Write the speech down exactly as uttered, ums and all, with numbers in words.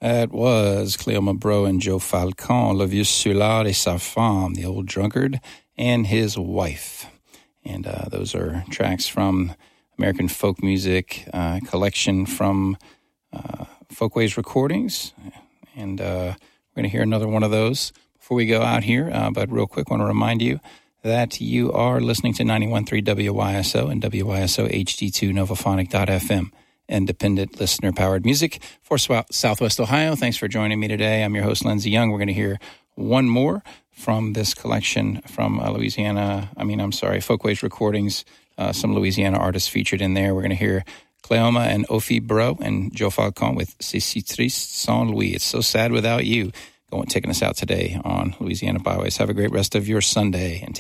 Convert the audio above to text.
That was Cléoma Breau and Joe Falcon, Le Vieux Soulard et sa femme, the old drunkard and his wife. And uh, those are tracks from American folk music uh, collection from uh, Folkways Recordings. And uh, we're going to hear another one of those before we go out here. Uh, but real quick, I want to remind you that you are listening to ninety-one point three W Y S O and W Y S O H D two Novophonic dot F M. Independent listener-powered music for Southwest Ohio. Thanks for joining me today. I'm your host, Lindsey Young. We're going to hear one more from this collection from uh, Louisiana. I mean, I'm sorry, Folkways Recordings. Uh, some Louisiana artists featured in there. We're going to hear Cléoma and Ophi Breau and Joe Falcon with C'est si triste sans lui. It's so sad without you. Going taking us out today on Louisiana Byways. Have a great rest of your Sunday and take